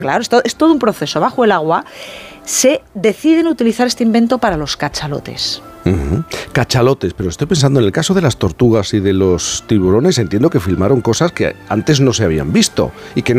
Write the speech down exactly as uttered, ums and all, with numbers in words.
claro, esto es todo un proceso. Bajo el agua se deciden utilizar este invento para los cachalotes. Uh-huh. Cachalotes, pero estoy pensando en el caso de las tortugas y de los tiburones, entiendo que filmaron cosas que antes no se habían visto y que no